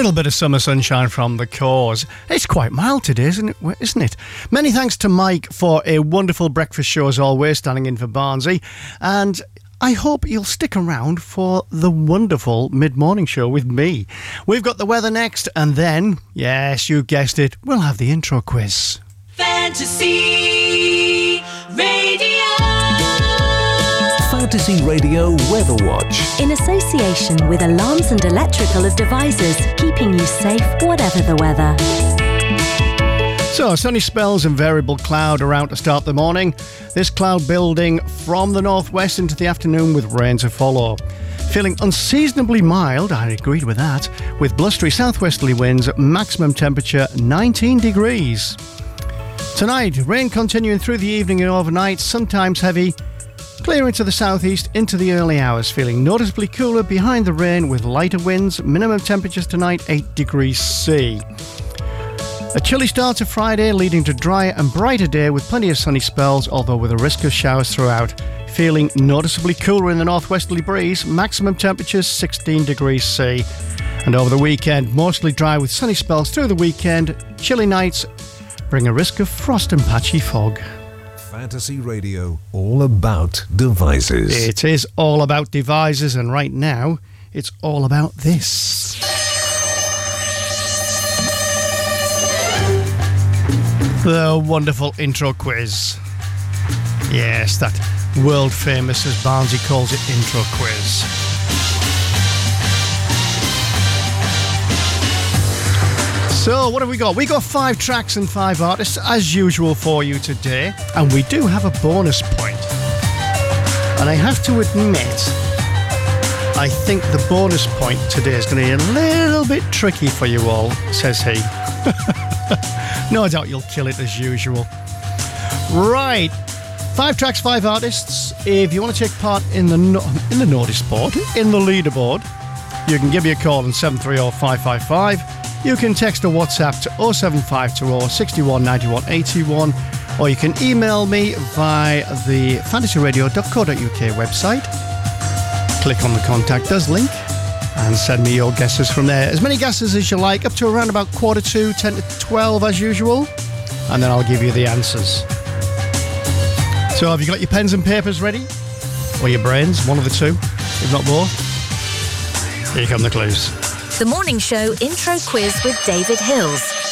little bit of summer sunshine from the Cause. It's quite mild today, isn't it? Many thanks to Mike for a wonderful breakfast show as always, standing in for Barnsey. And I hope you'll stick around for the wonderful mid-morning show with me. We've got the weather next, and then, yes, you guessed it, we'll have the intro quiz. Fantasy Radio. Fantasy Radio Weather Watch. In association with Alarms and Electrical Devices, keeping you safe whatever the weather. So, sunny spells and variable cloud around to start the morning. This cloud building from the northwest into the afternoon with rain to follow. Feeling unseasonably mild, I agreed with that, with blustery southwesterly winds, maximum temperature 19 degrees. Tonight, rain continuing through the evening and overnight, sometimes heavy. Clearing to the southeast into the early hours, feeling noticeably cooler behind the rain with lighter winds. Minimum temperatures tonight 8 degrees C. A chilly start to Friday, leading to drier and brighter day with plenty of sunny spells, although with a risk of showers throughout. Feeling noticeably cooler in the northwesterly breeze. Maximum temperatures 16 degrees C. And over the weekend, mostly dry with sunny spells through the weekend. Chilly nights bring a risk of frost and patchy fog. Fantasy Radio, all about devices. It is all about devices, and right now, it's all about this. The wonderful intro quiz. Yes, that world famous, as Barnsey calls it, intro quiz. So, what have we got? We got 5 tracks and 5 artists, as usual for you today. And we do have a bonus point. And I have to admit, I think the bonus point today is going to be a little bit tricky for you all, says he. No doubt you'll kill it as usual. Right. 5 tracks, 5 artists. If you want to take part in the notice board, in the leaderboard, you can give me a call on 730-555. You can text or WhatsApp to 07520 61 91 81, or you can email me via the fantasyradio.co.uk website. Click on the Contact Us link and send me your guesses from there. As many guesses as you like, up to around about 2:45, 10 to 12 as usual, and then I'll give you the answers. So have you got your pens and papers ready? Or your brains, one of the two, if not both? Here come the clues. The Morning Show Intro Quiz with David Hills.